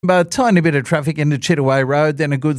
A tiny bit of traffic into Chittaway Road, then a good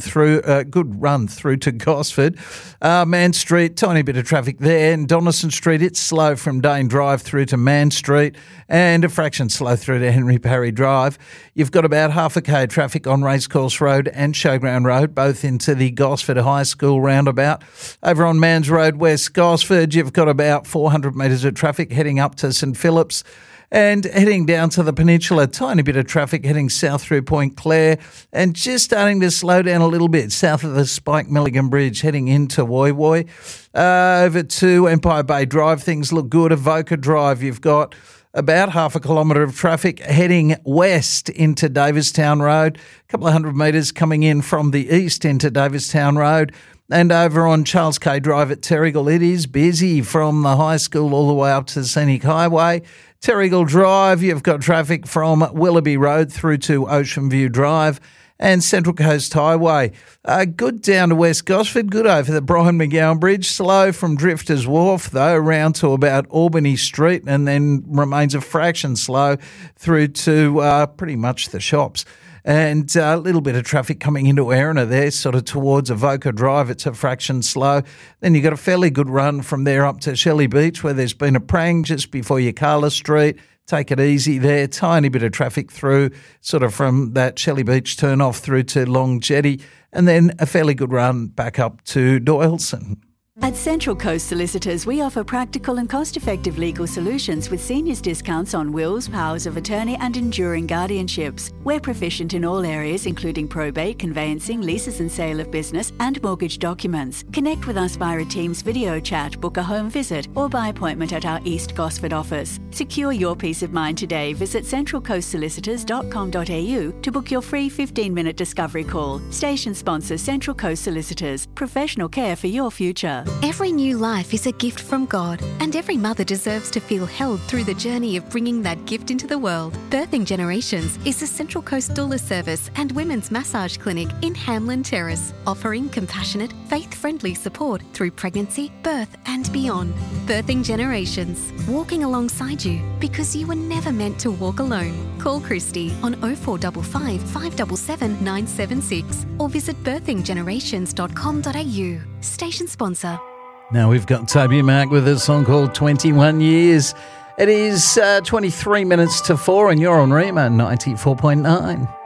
run through to Gosford. Man Street, tiny bit of traffic there. And Donaldson Street, it's slow from Dane Drive through to Man Street, and a fraction slow through to Henry Parry Drive. You've got about half a K traffic on Racecourse Road and Showground Road, both into the Gosford High School roundabout. Over on Mans Road, West Gosford, you've got about 400 metres of traffic heading up to St Phillips. And heading down to the peninsula, tiny bit of traffic heading south through Point Clare and just starting to slow down a little bit south of the Spike Milligan Bridge heading into Woy Woy. Over to Empire Bay Drive, things look good. Avoca Drive, you've got about half a kilometre of traffic heading west into Davistown Road, a couple of hundred metres coming in from the east into Davistown Road. And over on Charles K Drive at Terrigal, it is busy from the high school all the way up to Scenic Highway. Terrigal Drive, you've got traffic from Willoughby Road through to Ocean View Drive and Central Coast Highway. Good down to West Gosford, good over the Brian McGowan Bridge. Slow from Drifters Wharf, though, around to about Albany Street, and then remains a fraction slow through to pretty much the shops. And a little bit of traffic coming into Erina there, sort of towards Avoca Drive. It's a fraction slow. Then you've got a fairly good run from there up to Shelley Beach, where there's been a prang just before Yacala Street. Take it easy there. Tiny bit of traffic through sort of from that Shelley Beach turn off through to Long Jetty. And then a fairly good run back up to Doyleson. At Central Coast Solicitors, we offer practical and cost-effective legal solutions with seniors discounts on wills, powers of attorney and enduring guardianships. We're proficient in all areas including probate, conveyancing, leases and sale of business and mortgage documents. Connect with us via a Teams video chat, book a home visit or by appointment at our East Gosford office. Secure your peace of mind today. Visit centralcoastsolicitors.com.au to book your free 15-minute discovery call. Station sponsor Central Coast Solicitors. Professional care for your future. Every new life is a gift from God, and every mother deserves to feel held through the journey of bringing that gift into the world. Birthing Generations is a Central Coast doula service and women's massage clinic in Hamlin Terrace, offering compassionate, faith-friendly support through pregnancy, birth and beyond. Birthing Generations, walking alongside you because you were never meant to walk alone. Call Christy on 0455 577 976 or visit birthinggenerations.com.au. Station sponsor. Now we've got Toby Mac with a song called 21 Years. It is 23 minutes to 4 and you're on Rima 94.9.